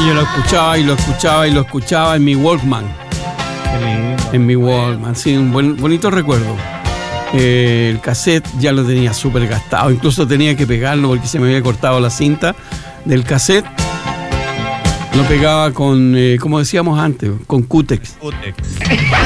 yo lo escuchaba y lo escuchaba y lo escuchaba en mi Walkman. Qué lindo. En mi Walkman, sí, un bonito recuerdo. El cassette ya lo tenía súper gastado, incluso tenía que pegarlo porque se me había cortado la cinta del cassette. Lo pegaba con, como decíamos antes, con Cutex. Cutex.